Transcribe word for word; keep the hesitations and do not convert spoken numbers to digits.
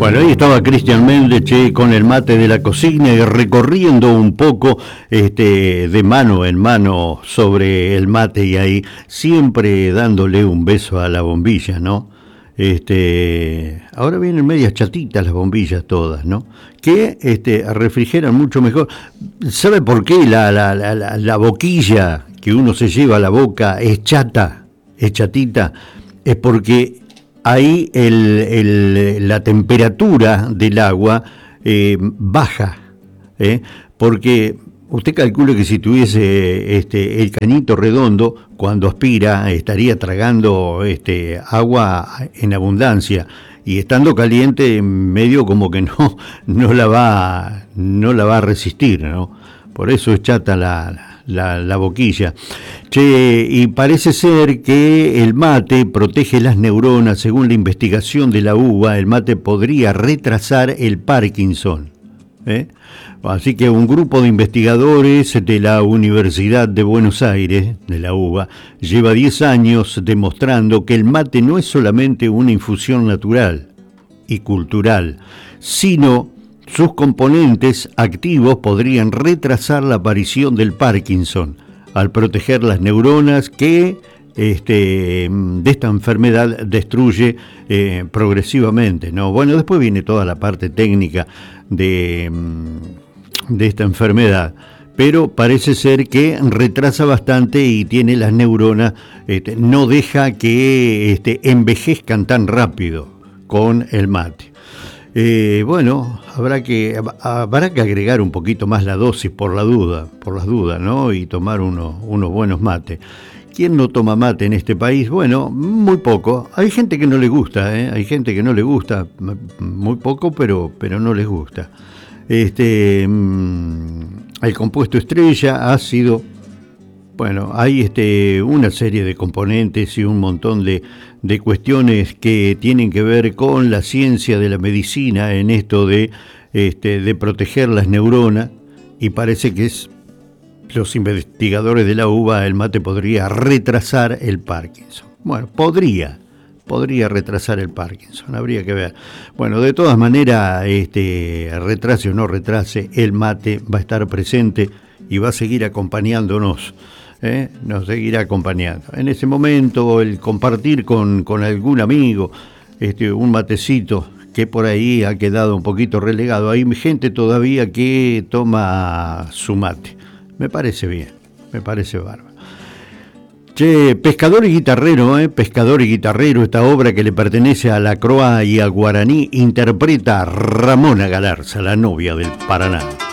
Bueno, ahí estaba Cristian Méndez, che, con el mate de la cocina y recorriendo un poco este, de mano en mano sobre el mate y ahí siempre dándole un beso a la bombilla, ¿no? Este, ahora vienen medias chatitas las bombillas todas, ¿no? Que este, refrigeran mucho mejor. ¿Sabe por qué la, la, la, la, la boquilla que uno se lleva a la boca es chata, es chatita? Es porque ahí el, el, la temperatura del agua eh, baja, ¿eh? Porque usted calcula que si tuviese este, el cañito redondo, cuando aspira estaría tragando este, agua en abundancia, y estando caliente medio como que no, no, la, va, no la va a resistir, ¿no? Por eso es chata la, la, la boquilla. Che, y parece ser que el mate protege las neuronas. Según la investigación de la U B A, el mate podría retrasar el Parkinson, ¿eh? Así que un grupo de investigadores de la Universidad de Buenos Aires, de la U B A, lleva diez años demostrando que el mate no es solamente una infusión natural y cultural, sino sus componentes activos podrían retrasar la aparición del Parkinson al proteger las neuronas que este, de esta enfermedad destruye eh, progresivamente, ¿no? Bueno, después viene toda la parte técnica de, de esta enfermedad, pero parece ser que retrasa bastante y tiene las neuronas, este, no deja que este, envejezcan tan rápido con el mate. Eh, bueno, habrá que habrá que agregar un poquito más la dosis por la duda, por las dudas, ¿no? Y tomar unos, unos buenos mates. ¿Quién no toma mate en este país? Bueno, muy poco. Hay gente que no le gusta, ¿eh? Hay gente que no le gusta, muy poco, pero, pero no les gusta. Este, el compuesto estrella, ácido. Bueno, hay este, una serie de componentes y un montón de, de cuestiones que tienen que ver con la ciencia de la medicina en esto de, este, de proteger las neuronas, y parece que es, los investigadores de la U B A, el mate podría retrasar el Parkinson. Bueno, podría, podría retrasar el Parkinson, habría que ver. Bueno, de todas maneras, este, retrase o no retrase, el mate va a estar presente y va a seguir acompañándonos. ¿Eh? Nos seguirá acompañando. En ese momento, el compartir con, con algún amigo este, un matecito que por ahí ha quedado un poquito relegado. Hay gente todavía que toma su mate. Me parece bien, me parece bárbaro. Che, Pescador y Guitarrero, ¿eh? Pescador y Guitarrero, esta obra que le pertenece a la Croa y al Guaraní, interpreta a Ramona Galarza, la novia del Paraná.